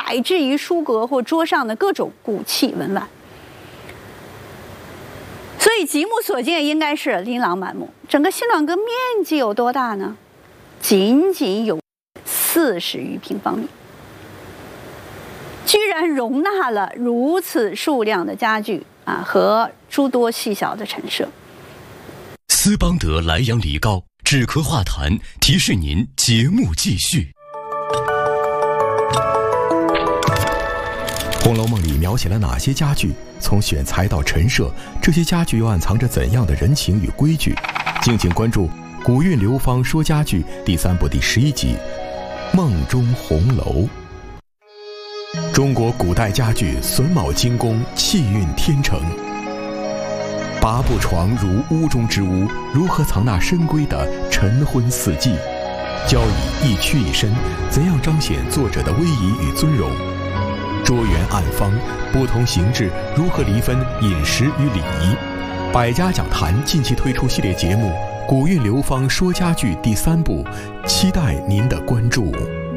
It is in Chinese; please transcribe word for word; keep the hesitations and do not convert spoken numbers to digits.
乃至于书阁或桌上的各种古器文玩。所以极目所见应该是琳琅满目。整个新朗阁面积有多大呢？仅仅有四十余平方米，居然容纳了如此数量的家具啊和诸多细小的陈设。 斯邦德莱阳梨膏止咳化痰，提示您节目继续。 《红楼梦》里描写了哪些家具？从选材到陈设，这些家具又暗藏着怎样的人情与规矩？敬请关注《古韵流芳说家具》第三部第十一集《梦中红楼》。中国古代家具榫卯精工，气韵天成。八步床如屋中之屋，如何藏纳深闺的晨昏四季？交椅一曲一伸，怎样彰显作者的威仪与尊荣？桌缘案方，不同形制如何离分饮食与礼仪？百家讲坛近期推出系列节目《古韵流芳说家具》第三部，期待您的关注。